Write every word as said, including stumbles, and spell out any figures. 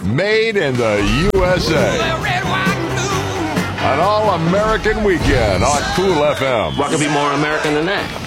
Made in the U S A. An all-American weekend on Cool F M. What could be more American than that?